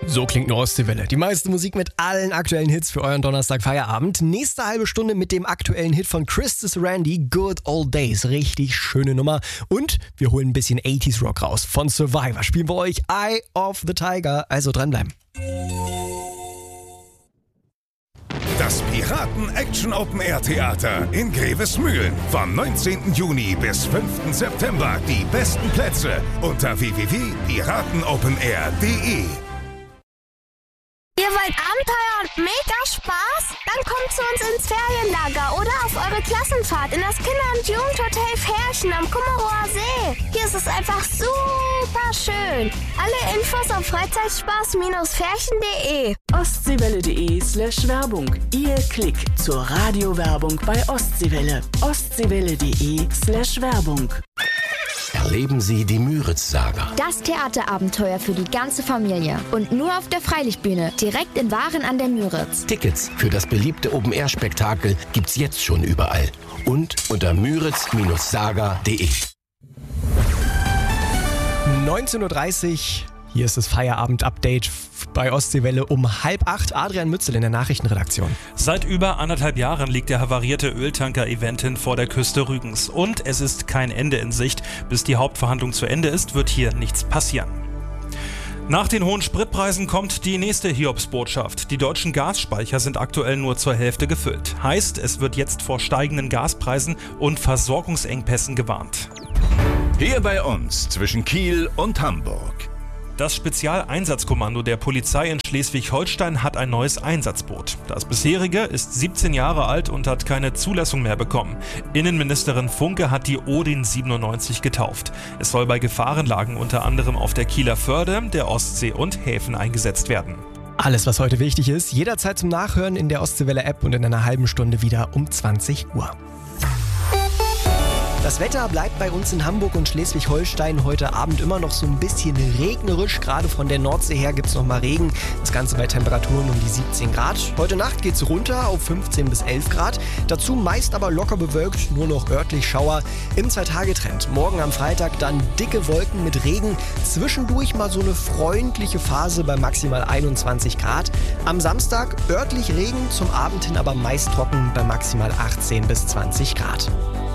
So klingt nur Ostseewelle. Die meiste Musik mit allen aktuellen Hits für euren Donnerstag-Feierabend. Nächste halbe Stunde mit dem aktuellen Hit von Christus Randy, Good Old Days. Richtig schöne Nummer. Und wir holen ein bisschen 80s Rock raus. Von Survivor spielen wir euch Eye of the Tiger. Also dranbleiben. Das Piraten-Action-Open-Air-Theater in Grevesmühlen. Vom 19. Juni bis 5. September. Die besten Plätze unter www.piratenopenair.de. Ihr wollt Abenteuer und mega Spaß? Dann kommt zu uns ins Ferienlager oder auf eure Klassenfahrt in das Kinder- und Jugendhotel Ferchen am Kummerower See. Hier ist es einfach super schön. Alle Infos auf freizeitspaß-ferchen.de. Ostseewelle.de/Werbung. Ihr Klick zur Radiowerbung bei Ostseewelle. Ostseewelle.de/Werbung. Erleben Sie die Müritz-Saga. Das Theaterabenteuer für die ganze Familie. Und nur auf der Freilichtbühne, direkt in Waren an der Müritz. Tickets für das beliebte Open-Air-Spektakel gibt's jetzt schon überall. Und unter müritz-saga.de. 19.30 Uhr. Hier ist das Feierabend-Update bei Ostseewelle um 7:30. Adrian Mützel in der Nachrichtenredaktion. Seit über 1,5 Jahren liegt der havarierte Öltanker Eventin vor der Küste Rügens. Und es ist kein Ende in Sicht. Bis die Hauptverhandlung zu Ende ist, wird hier nichts passieren. Nach den hohen Spritpreisen kommt die nächste Hiobsbotschaft. Die deutschen Gasspeicher sind aktuell nur zur Hälfte gefüllt. Heißt, es wird jetzt vor steigenden Gaspreisen und Versorgungsengpässen gewarnt. Hier bei uns zwischen Kiel und Hamburg. Das Spezialeinsatzkommando der Polizei in Schleswig-Holstein hat ein neues Einsatzboot. Das bisherige ist 17 Jahre alt und hat keine Zulassung mehr bekommen. Innenministerin Funke hat die Odin 97 getauft. Es soll bei Gefahrenlagen unter anderem auf der Kieler Förde, der Ostsee und Häfen eingesetzt werden. Alles, was heute wichtig ist, jederzeit zum Nachhören in der Ostseewelle-App und in einer halben Stunde wieder um 20 Uhr. Das Wetter bleibt bei uns in Hamburg und Schleswig-Holstein heute Abend immer noch so ein bisschen regnerisch. Gerade von der Nordsee her gibt es noch mal Regen. Das Ganze bei Temperaturen um die 17 Grad. Heute Nacht geht es runter auf 15 bis 11 Grad. Dazu meist aber locker bewölkt, nur noch örtlich Schauer im 2-Tage-Trend. Morgen am Freitag dann dicke Wolken mit Regen. Zwischendurch mal so eine freundliche Phase bei maximal 21 Grad. Am Samstag örtlich Regen, zum Abend hin aber meist trocken bei maximal 18 bis 20 Grad.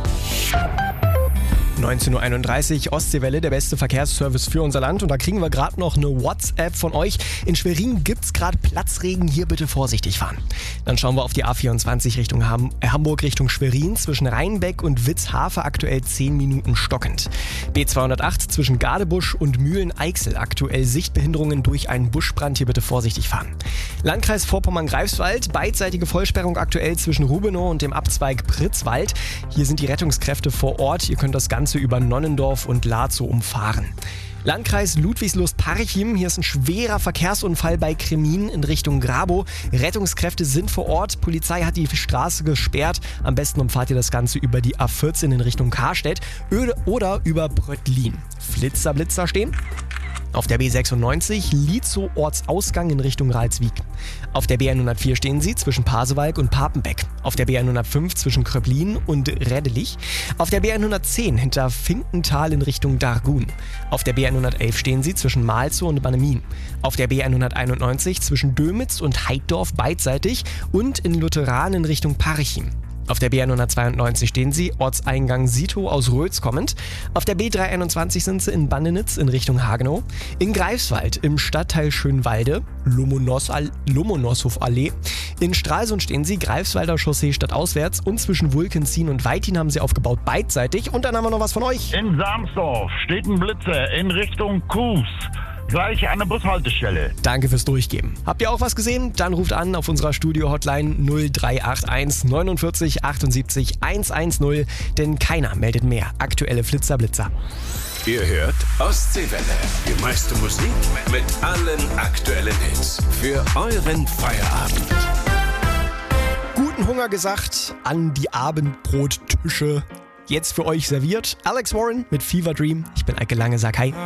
19.31 Uhr, Ostseewelle, der beste Verkehrsservice für unser Land. Und da kriegen wir gerade noch eine WhatsApp von euch. In Schwerin gibt's gerade Platzregen, hier bitte vorsichtig fahren. Dann schauen wir auf die A24 Richtung Hamburg Richtung Schwerin. Zwischen Rheinbeck und Witzhafe aktuell 10 Minuten stockend. B208 zwischen Gadebusch und Mühlen-Eichsel aktuell Sichtbehinderungen durch einen Buschbrand, hier bitte vorsichtig fahren. Landkreis Vorpommern-Greifswald, beidseitige Vollsperrung aktuell zwischen Rubenow und dem Abzweig Pritzwald. Hier sind die Rettungskräfte vor Ort. Ihr könnt das Ganze über Nonnendorf und Lazow umfahren. Landkreis Ludwigslust-Parchim, hier ist ein schwerer Verkehrsunfall bei Kremin in Richtung Grabow. Rettungskräfte sind vor Ort, Polizei hat die Straße gesperrt. Am besten umfahrt ihr das Ganze über die A14 in Richtung Karstedt oder über Bröttlin. Blitzer stehen. Auf der B96 Lietzow Ortsausgang in Richtung Ralswiek. Auf der B104 stehen sie zwischen Pasewalk und Papenbeck. Auf der B105 zwischen Kröblin und Rädelich. Auf der B110 hinter Finkenthal in Richtung Dargun. Auf der B111 stehen sie zwischen Malzow und Bannemin. Auf der B191 zwischen Dömitz und Heiddorf beidseitig und in Lutheran in Richtung Parchim. Auf der B192 stehen sie, Ortseingang Sito aus Rötz kommend. Auf der B321 sind sie in Bandenitz in Richtung Hagenow. In Greifswald im Stadtteil Schönwalde, Lomonoshof-Allee. In Stralsund stehen sie, Greifswalder Chaussee stadtauswärts. Und zwischen Wulkensien und Weitin haben sie aufgebaut beidseitig. Und dann haben wir noch was von euch. In Sarmsdorf steht ein Blitzer in Richtung Kues. Gleich an der Bushaltestelle. Danke fürs Durchgeben. Habt ihr auch was gesehen? Dann ruft an auf unserer Studio-Hotline 0381 49 78 110, denn keiner meldet mehr aktuelle Flitzer-Blitzer. Ihr hört Ostseewelle. Die meiste Musik mit allen aktuellen Hits. Für euren Feierabend. Guten Hunger gesagt an die Abendbrottische. Jetzt für euch serviert Alex Warren mit Fever Dream. Ich bin Eike Lange, sag hi.